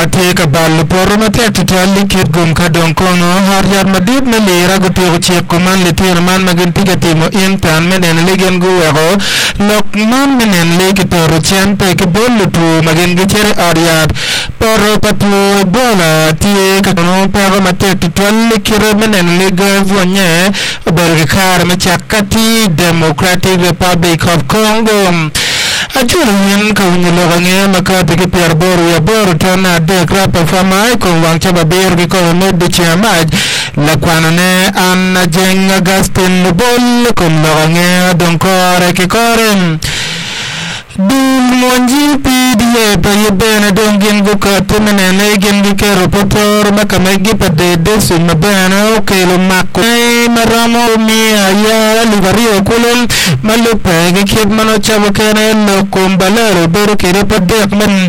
te ka bal poro mate tutali kit gum ka don kono har yar madid na lera go te che ko man le te man magin tiga timo intan menen legen go wego lok man menen legi toro chen pe ke bol tu magin gi chere ariat poro patu bola te ka no poro mate tutali kire menen lega vonye berkar me chakati Democratic Republic of Congo Ajurin kaunyologange makati ki pierboru ya boru tona de krapa famai kung wang chaba birgi ko nudu chiamaj lakwanane anna jeng Agustin Lubol kung logange donkore ki korem Dum monji PDA pa yebena dongin guka tumenene gengi kero potor makamegi pade desu mabena okelo mako maramo mia ya livario kulum malupe gekid mano chabo kene no kumbalero beru kere pade